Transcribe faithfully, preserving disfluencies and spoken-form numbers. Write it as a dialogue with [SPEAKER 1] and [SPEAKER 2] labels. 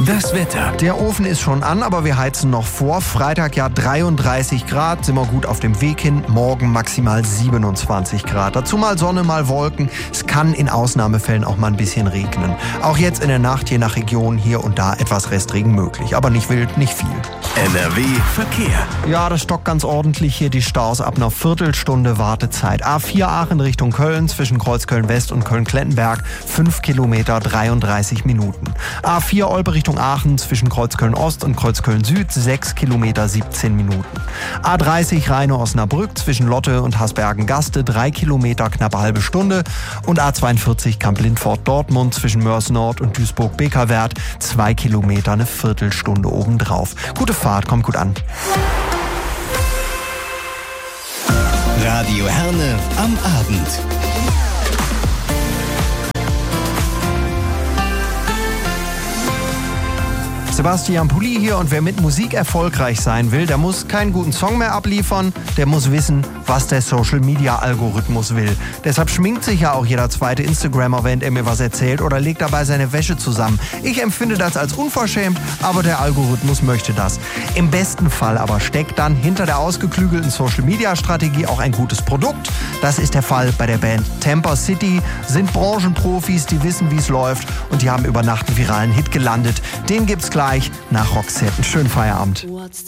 [SPEAKER 1] Das Wetter.
[SPEAKER 2] Der Ofen ist schon an, aber wir heizen noch vor. Freitag ja dreiunddreißig Grad, sind wir gut auf dem Weg hin. Morgen maximal siebenundzwanzig Grad. Dazu mal Sonne, mal Wolken. Es kann in Ausnahmefällen auch mal ein bisschen regnen. Auch jetzt in der Nacht je nach Region hier und da etwas Restregen möglich. Aber nicht wild, nicht viel.
[SPEAKER 1] N R W Verkehr.
[SPEAKER 2] Ja, das stockt ganz ordentlich hier die Staus ab einer Viertelstunde Wartezeit. A vier Aachen Richtung Köln zwischen Kreuzköln West und Köln-Klettenberg fünf Kilometer dreiunddreißig Minuten. A vier Olpe Richtung Aachen zwischen Kreuzköln Ost und Kreuzköln Süd sechs Kilometer siebzehn Minuten. A dreißig Rheine-Osnabrück zwischen Lotte und Hasbergen-Gaste drei Kilometer knappe halbe Stunde und A zweiundvierzig Kamp-Lindfort-Dortmund zwischen Mörs Nord und Duisburg-Bekerwerth zwei Kilometer eine Viertelstunde obendrauf. Gute Fahrt, kommt gut an.
[SPEAKER 1] Radio Herne am Abend.
[SPEAKER 2] Sebastian Pulli hier und wer mit Musik erfolgreich sein will, der muss keinen guten Song mehr abliefern, der muss wissen, was der Social-Media-Algorithmus will. Deshalb schminkt sich ja auch jeder zweite Instagrammer, während er mir was erzählt oder legt dabei seine Wäsche zusammen. Ich empfinde das als unverschämt, aber der Algorithmus möchte das. Im besten Fall aber steckt dann hinter der ausgeklügelten Social-Media-Strategie auch ein gutes Produkt. Das ist der Fall bei der Band Temper City, sind Branchenprofis, die wissen, wie es läuft und die haben über Nacht einen viralen Hit gelandet. Den gibt's gleich nach Roxette. Schönen Feierabend.